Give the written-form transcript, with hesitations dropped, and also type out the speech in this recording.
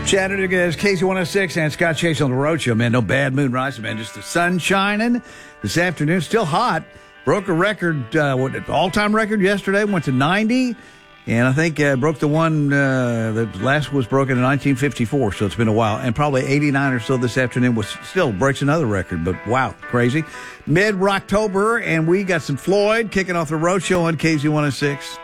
Chattanooga is KC106 and Scott Chase on the Road Show, man. No bad moon rising, man. Just the sun shining this afternoon. Still hot. Broke a record, all-time record yesterday. Went to 90. And I think broke the one that last was broken in 1954, so it's been a while. And probably 89 or so this afternoon was still breaks another record. But wow, crazy. Mid-Rocktober, and we got some Floyd kicking off the Road Show on KZ106.